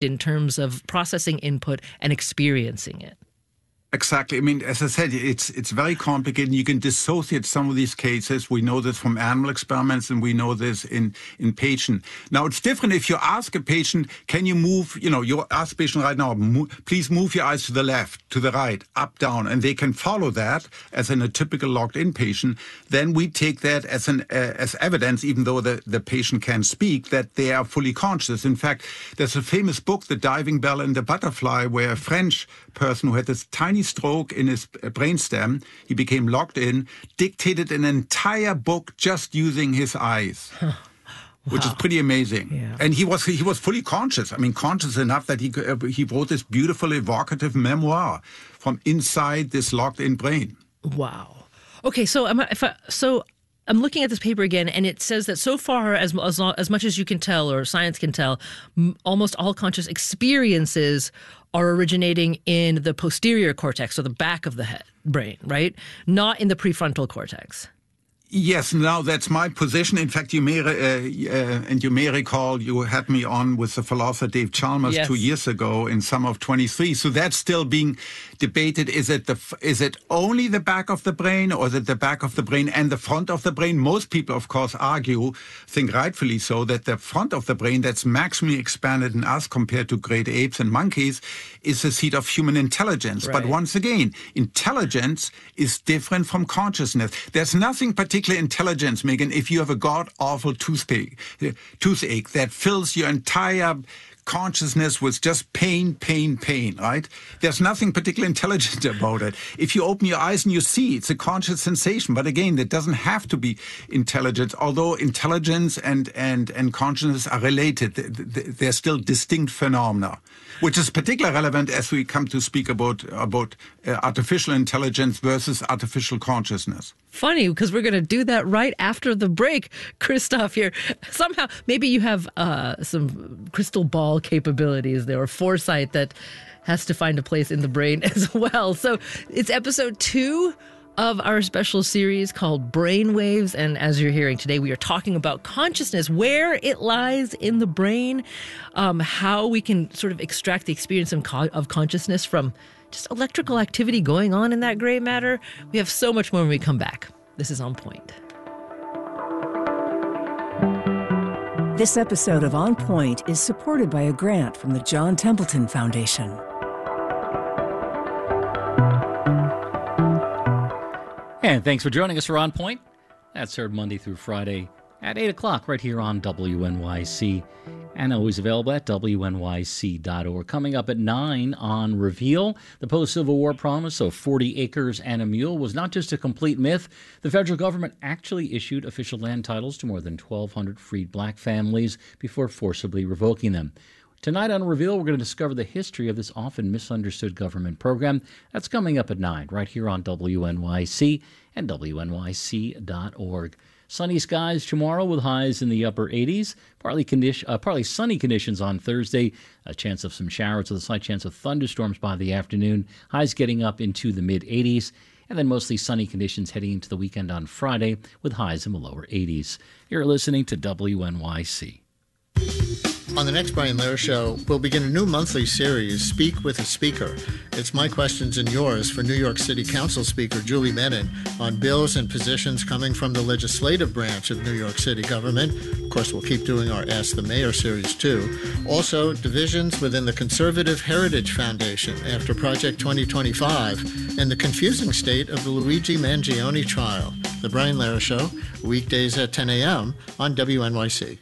in terms of processing input and experiencing it. Exactly. I mean, as I said, it's very complicated. You can dissociate some of these cases. We know this from animal experiments, and we know this in patient. Now, it's different if you ask a patient, can you move, you ask a patient right now, please move your eyes to the left, to the right, up, down, and they can follow that as in a typical locked-in patient. Then we take that as evidence, even though the patient can speak, that they are fully conscious. In fact, there's a famous book, The Diving Bell and the Butterfly, where a French person who had this tiny stroke in his brainstem, he became locked in, dictated an entire book just using his eyes. Wow. Which is pretty amazing. Yeah. And he was fully conscious. I mean, conscious enough that he wrote this beautiful, evocative memoir from inside this locked-in brain. Wow. Okay, so I'm looking at this paper again, and it says that so far, as much as you can tell or science can tell, almost all conscious experiences are originating in the posterior cortex, so the back of the brain, right? Not in the prefrontal cortex. Yes, now that's my position. In fact, you may recall you had me on with the philosopher Dave Chalmers 2 years ago in summer of 23. So that's still being debated. Is it only the back of the brain, or is it the back of the brain and the front of the brain? Most people, of course, think rightfully so, that the front of the brain that's maximally expanded in us compared to great apes and monkeys is the seat of human intelligence. Right. But once again, intelligence is different from consciousness. There's nothing particular intelligence, Megan, if you have a god-awful toothache that fills your entire consciousness with just pain, right? There's nothing particularly intelligent about it. If you open your eyes and you see, it's a conscious sensation. But again, that doesn't have to be intelligence, although intelligence and consciousness are related. They're still distinct phenomena, which is particularly relevant as we come to speak about artificial intelligence versus artificial consciousness. Funny, because we're going to do that right after the break, Christoph here. Somehow, maybe you have some crystal ball capabilities there, or foresight that has to find a place in the brain as well. So it's episode 2 of our special series called Brainwaves. And as you're hearing today, we are talking about consciousness, where it lies in the brain, how we can sort of extract the experience of consciousness from just electrical activity going on in that gray matter. We have so much more when we come back. This is On Point. This episode of On Point is supported by a grant from the John Templeton Foundation. And thanks for joining us for On Point. That's heard Monday through Friday at 8 o'clock right here on WNYC, and always available at WNYC.org. Coming up at 9 on Reveal, the post-Civil War promise of 40 acres and a mule was not just a complete myth. The federal government actually issued official land titles to more than 1,200 freed black families before forcibly revoking them. Tonight on Reveal, we're going to discover the history of this often misunderstood government program. That's coming up at 9 right here on WNYC and WNYC.org. Sunny skies tomorrow with highs in the upper 80s. Partly sunny conditions on Thursday. A chance of some showers with a slight chance of thunderstorms by the afternoon. Highs getting up into the mid-80s. And then mostly sunny conditions heading into the weekend on Friday with highs in the lower 80s. You're listening to WNYC. On the next Brian Lehrer Show, we'll begin a new monthly series, Speak with a Speaker. It's my questions and yours for New York City Council Speaker Julie Menin on bills and positions coming from the legislative branch of New York City government. Of course, we'll keep doing our Ask the Mayor series, too. Also, divisions within the Conservative Heritage Foundation after Project 2025 and the confusing state of the Luigi Mangione trial. The Brian Lehrer Show, weekdays at 10 a.m. on WNYC.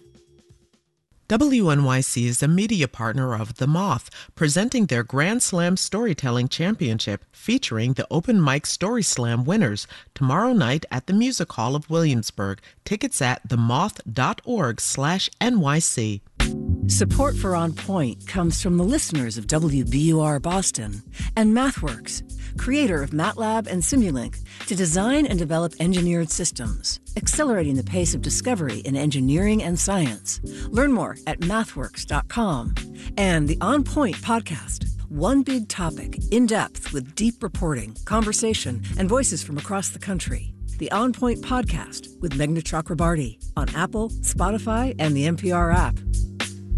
WNYC is a media partner of The Moth, presenting their Grand Slam Storytelling Championship featuring the Open Mic Story Slam winners tomorrow night at the Music Hall of Williamsburg. Tickets at themoth.org/NYC. Support for On Point comes from the listeners of WBUR Boston and MathWorks, creator of MATLAB and Simulink, to design and develop engineered systems, accelerating the pace of discovery in engineering and science. Learn more at mathworks.com. And the On Point podcast, one big topic, in depth with deep reporting, conversation, and voices from across the country. The On Point podcast with Meghna Chakrabarty on Apple, Spotify, and the NPR app.